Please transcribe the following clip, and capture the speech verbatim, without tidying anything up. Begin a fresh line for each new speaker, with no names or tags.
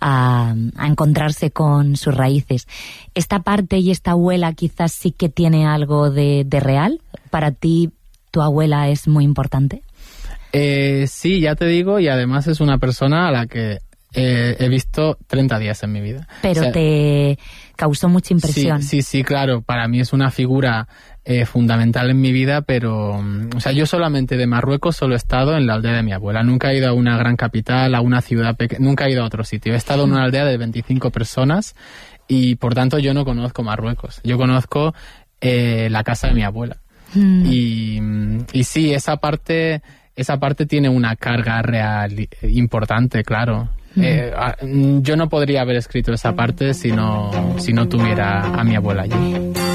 a, a encontrarse con sus raíces. ¿Esta parte y esta abuela quizás sí que tiene algo de, de real? ¿Para ti tu abuela es muy importante?
Eh, sí, ya te digo, y además es una persona a la que eh, he visto treinta días en mi vida.
Pero
o sea,
te causó mucha impresión.
Sí, sí, sí, claro, para mí es una figura eh, fundamental en mi vida, pero, o sea, yo solamente de Marruecos solo he estado en la aldea de mi abuela. Nunca he ido a una gran capital, a una ciudad pequeña, nunca he ido a otro sitio. He estado en una aldea de veinticinco personas y, por tanto, yo no conozco Marruecos. Yo conozco eh, la casa de mi abuela. Mm. Y, y sí, esa parte... Esa parte tiene una carga real importante, claro. Mm. Eh, yo no podría haber escrito esa parte si no, si no tuviera a mi abuela allí.